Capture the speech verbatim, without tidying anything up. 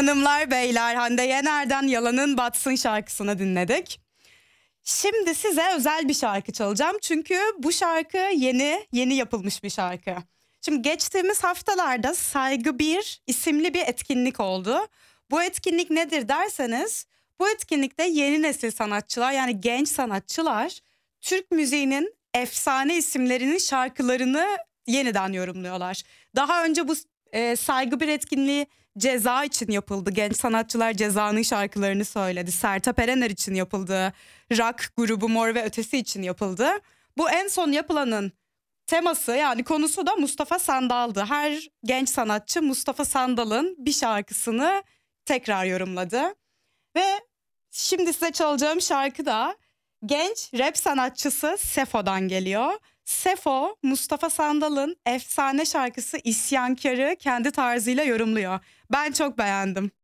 Hanımlar beyler, Hande Yener'den Yalanın Batsın şarkısını dinledik. Şimdi size özel bir şarkı çalacağım. Çünkü bu şarkı yeni yeni yapılmış bir şarkı. Şimdi geçtiğimiz haftalarda Saygı bir isimli bir etkinlik oldu. Bu etkinlik nedir derseniz, bu etkinlikte yeni nesil sanatçılar, yani genç sanatçılar Türk müziğinin efsane isimlerinin şarkılarını yeniden yorumluyorlar. Daha önce bu e, Saygı bir etkinliği Ceza için yapıldı. Genç sanatçılar Ceza'nın şarkılarını söyledi. Sertab Erener için yapıldı. Rock grubu Mor ve Ötesi için yapıldı. Bu en son yapılanın teması, yani konusu da Mustafa Sandal'dı. Her genç sanatçı Mustafa Sandal'ın bir şarkısını tekrar yorumladı. Ve şimdi size çalacağım şarkı da genç rap sanatçısı Sefo'dan geliyor. Sefo, Mustafa Sandal'ın efsane şarkısı İsyankar'ı kendi tarzıyla yorumluyor. Ben çok beğendim.